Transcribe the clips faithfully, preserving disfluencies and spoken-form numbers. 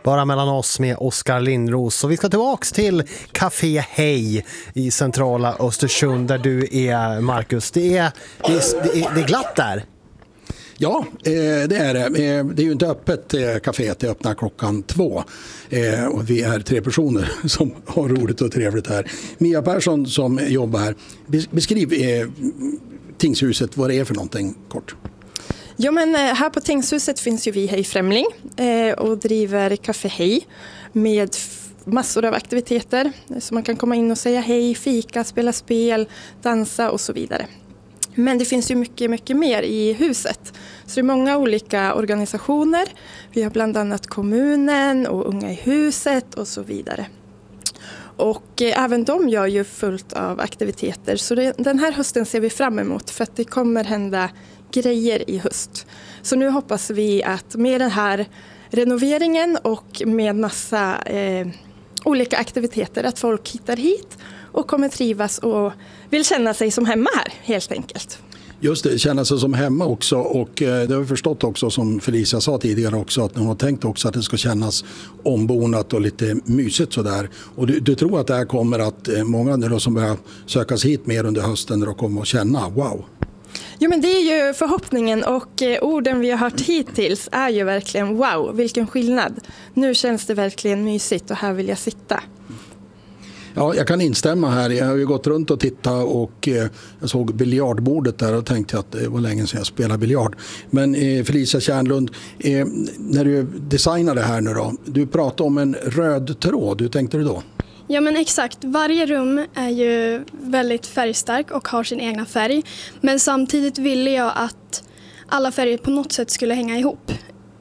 Bara mellan oss med Oskar Lindros. Så vi ska tillbaks till Café Hej i centrala Östersund där du är, Marcus. Det är, det är, det är, det är glatt där. Ja, det är det. Det är ju inte öppet kaféet, det öppnar klockan två. Och vi är tre personer som har roligt och trevligt här. Mia Persson som jobbar här. Beskriv Tingshuset, vad det är för någonting kort. Ja, men här på Tingshuset finns ju vi Hej Främling och driver Café Hej med massor av aktiviteter. Så man kan komma in och säga hej, fika, spela spel, dansa och så vidare. Men det finns ju mycket, mycket mer i huset. Så det är många olika organisationer. Vi har bland annat kommunen och Unga i huset och så vidare. Och även de gör ju fullt av aktiviteter. Så det, den här hösten ser vi fram emot för att det kommer hända grejer i höst. Så nu hoppas vi att med den här renoveringen och med massa eh, olika aktiviteter att folk hittar hit och kommer trivas och vill känna sig som hemma här helt enkelt. Just det, känna sig som hemma också, och det har vi förstått också som Felicia sa tidigare också, att hon har tänkt också att det ska kännas ombonat och lite mysigt sådär. Och du, du tror att det här kommer att många nu då som börjar sökas hit mer under hösten då kommer att känna wow? Jo, men det är ju förhoppningen, och orden vi har hört hittills är ju verkligen wow, vilken skillnad. Nu känns det verkligen mysigt och här vill jag sitta. Ja, jag kan instämma här. Jag har ju gått runt och tittat och eh, jag såg biljardbordet där och tänkte att det var länge sedan jag spelade biljard. Men eh, Felicia Tjärnlund, eh, när du designade här nu då, du pratade om en röd tråd, hur tänkte du då? Ja, men exakt. Varje rum är ju väldigt färgstark och har sin egna färg. Men samtidigt ville jag att alla färger på något sätt skulle hänga ihop.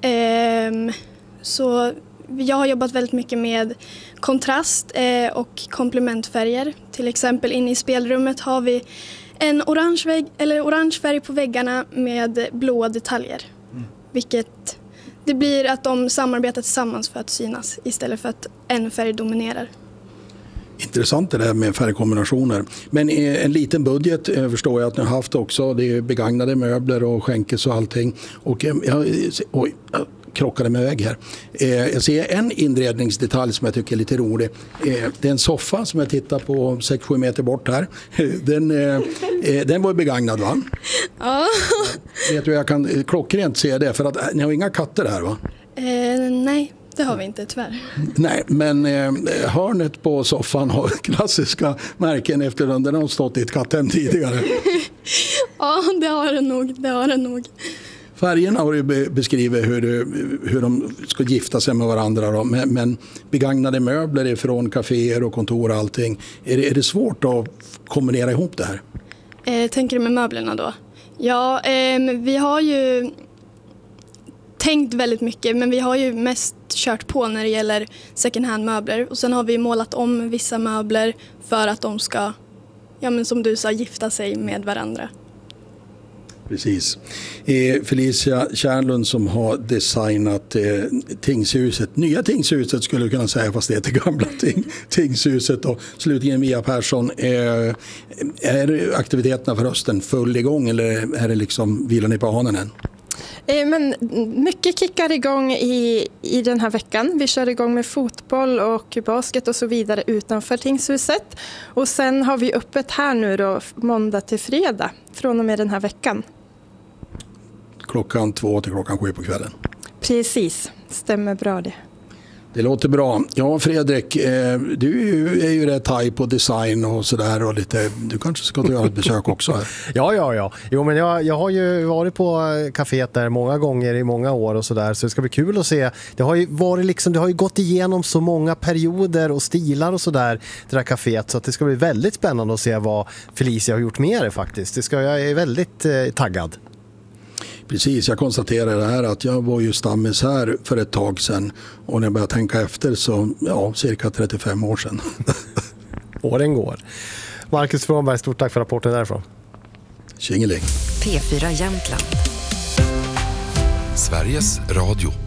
Ehm, så jag har jobbat väldigt mycket med kontrast eh, och komplementfärger. Till exempel inne i spelrummet har vi en orange, vägg, eller orange färg på väggarna med blåa detaljer. Mm. Vilket det blir att de samarbetar tillsammans för att synas istället för att en färg dominerar. Intressant det där med färgkombinationer. Men en liten budget förstår jag att ni har haft också. Det är begagnade möbler och skänkes och allting. Och jag, oj, jag krockade med vägg här. Jag ser en inredningsdetalj som jag tycker är lite rolig. Det är en soffa som jag tittar på sex sju meter bort här. Den, den var begagnad, va? Ja. Vet du, jag kan klockrent se det, för att ni har inga katter här, va? Eh, nej. Det har vi inte, tyvärr. Nej, men eh, hörnet på soffan har klassiska märken efter den. Den har stått i ett katthem tidigare. Ja, det har den nog. Det har den nog. Färgerna har du be- beskrivit hur, hur de ska gifta sig med varandra. Då. Men, men begagnade möbler från kaféer och kontor och allting. Är det, är det svårt att kombinera ihop det här? Eh, tänker du med möblerna då? Ja, eh, vi har ju tänkt väldigt mycket, men vi har ju mest kört på när det gäller second hand möbler, och sen har vi målat om vissa möbler för att de ska, ja men som du sa, gifta sig med varandra. Precis. Eh, Felicia Tjärnlund som har designat eh, Tingshuset, nya Tingshuset skulle jag kunna säga, fast det är det gamla ting, Tingshuset. Och slutligen Mia Persson, eh, är aktiviteterna för hösten full igång eller är det liksom vilar ni på hanen än? Men mycket kickar igång i, i den här veckan. Vi kör igång med fotboll och basket och så vidare utanför Tingshuset. Och sen har vi öppet här nu då måndag till fredag från och med den här veckan. Klockan två till klockan sju på kvällen. Precis, stämmer bra det. Det låter bra. Ja, Fredrik, eh, du är ju rätt haj på design och sådär och lite, du kanske ska ta göra ett besök också här. Ja, ja, ja. Jo, men jag, jag har ju varit på kaféet där många gånger i många år och sådär, så det ska bli kul att se. Det har ju varit liksom, det har ju gått igenom så många perioder och stilar och sådär, det där kaféet, så att det ska bli väldigt spännande att se vad Felicia har gjort med det faktiskt. Det ska, jag är väldigt eh, taggad. Precis, jag konstaterade här att jag var ju stammis här för ett tag sedan, och när jag började tänka efter så, ja, cirka trettiofem år sedan. Åren går. Marcus Frånberg, stort tack för rapporten därifrån. Tjingeling. P fyra Jämtland. Sveriges Radio.